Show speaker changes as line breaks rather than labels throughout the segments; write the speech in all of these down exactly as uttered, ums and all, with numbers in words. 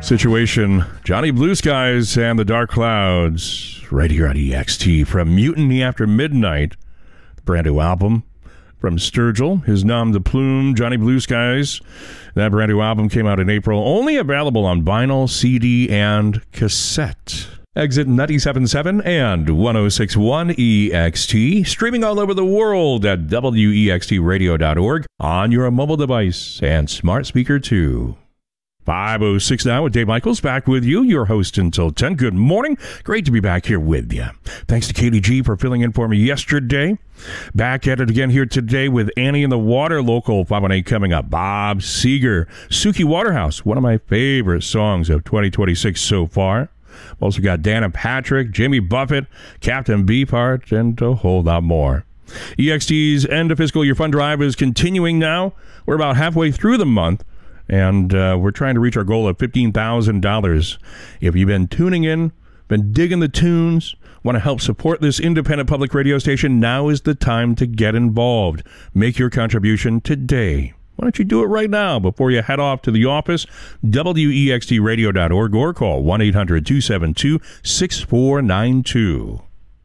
Situation, Johnny Blue Skies and the Dark Clouds, right here on E X T from Mutiny After Midnight, the brand new album from Sturgill, his nom de plume, Johnny Blue Skies. That brand new album came out in April, only available on vinyl, C D, and cassette. Exit ninety-seven point seven and one oh six point one E X T, streaming all over the world at W E X T radio dot org on your mobile device and smart speaker too. five oh six now with Dave Michaels, back with you, your host until ten. Good morning. Great to be back here with you. Thanks to Katie G for filling in for me yesterday. Back at it again here today with Annie in the Water, local five one eight coming up. Bob Seger, Suki Waterhouse, one of my favorite songs of twenty twenty-six so far. Also got Dan and Patrick, Jamie Buffett, Captain Beefheart, and a whole lot more. E X T's end of fiscal year fund drive is continuing now. We're about halfway through the month, and uh, we're trying to reach our goal of fifteen thousand dollars. If you've been tuning in, been digging the tunes, want to help support this independent public radio station, now is the time to get involved. Make your contribution today. Why don't you do it right now before you head off to the office? W E X T radio dot org or call one eight hundred two seven two six four nine two.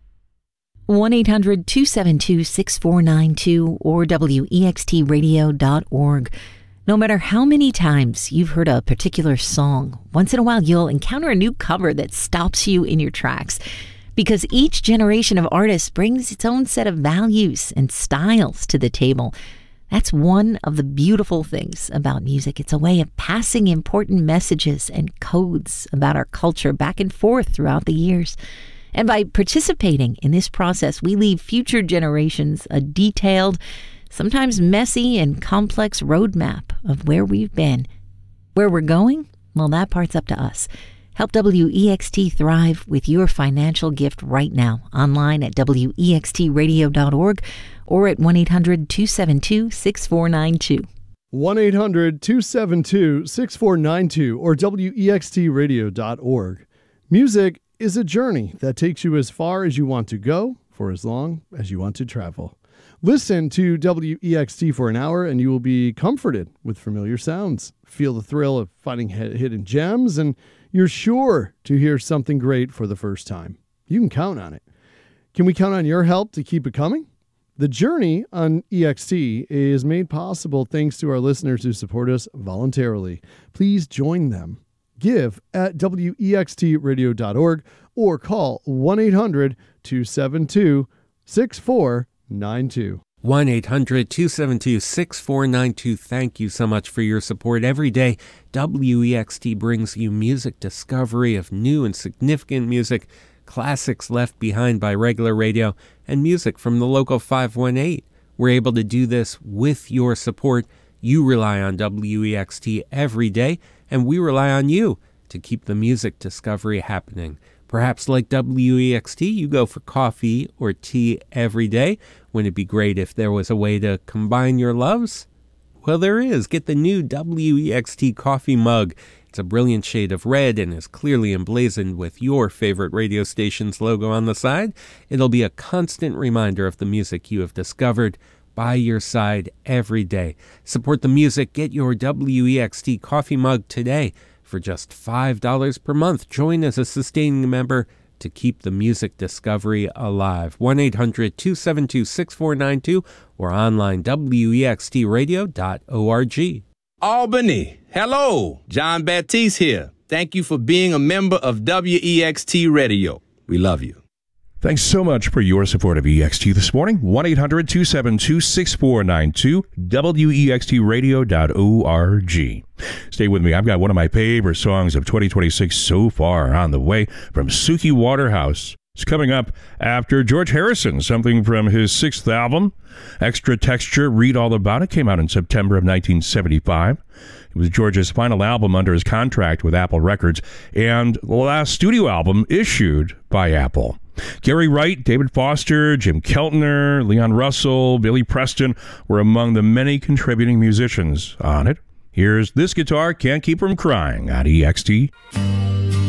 one eight hundred two seven two six four nine two or W E X T radio dot org. No matter how many times you've heard a particular song, once in a while you'll encounter a new cover that stops you in your tracks. Because each generation of artists brings its own set of values and styles to the table. That's one of the beautiful things about music. It's a way of passing important messages and codes about our culture back and forth throughout the years. And by participating in this process, we leave future generations a detailed, sometimes messy and complex roadmap of where we've been. Where we're going? Well, that part's up to us. Help W E X T thrive with your financial gift right now, online at W E X T radio dot org or at one eight hundred two seven two six four nine two.
one eight hundred two seven two six four nine two or W E X T radio dot org. Music is a journey that takes you as far as you want to go for as long as you want to travel. Listen to W E X T for an hour and you will be comforted with familiar sounds. Feel the thrill of finding hidden gems, and you're sure to hear something great for the first time. You can count on it. Can we count on your help to keep it coming? The journey on E X T is made possible thanks to our listeners who support us voluntarily. Please join them. Give at W E X T radio dot org or call one eight hundred two seven two six four nine two.
one eight hundred two seven two six four nine two. Thank you so much for your support. Every day, W E X T brings you music discovery of new and significant music, classics left behind by regular radio, and music from the local five one eight. We're able to do this with your support. You rely on W E X T every day, and we rely on you to keep the music discovery happening. Perhaps like W E X T, you go for coffee or tea every day. Wouldn't it be great if there was a way to combine your loves? Well, there is. Get the new W E X T coffee mug. It's a brilliant shade of red and is clearly emblazoned with your favorite radio station's logo on the side. It'll be a constant reminder of the music you have discovered by your side every day. Support the music. Get your W E X T coffee mug today for just five dollars per month. Join as a sustaining member to keep the music discovery alive. one eight hundred two seven two six four nine two or online W E X T radio dot org.
Albany, hello. John Baptiste here. Thank you for being a member of W E X T Radio. We love you.
Thanks so much for your support of E X T this morning. one eight hundred two seven two six four nine two, W E X T radio dot org. Stay with me. I've got one of my favorite songs of twenty twenty-six so far on the way from Suki Waterhouse. It's coming up after George Harrison, something from his sixth album, Extra Texture, Read All About It, came out in September of nineteen seventy-five. It was George's final album under his contract with Apple Records and the last studio album issued by Apple. Gary Wright, David Foster, Jim Keltner, Leon Russell, Billy Preston were among the many contributing musicians on it. Here's This Guitar Can't Keep From Crying on E X T.